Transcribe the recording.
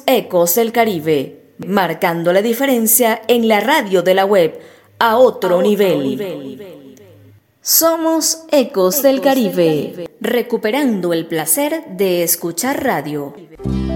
Ecos del Caribe, marcando la diferencia en la radio de la web a otro nivel. Somos Ecos del Caribe, recuperando el placer de escuchar radio.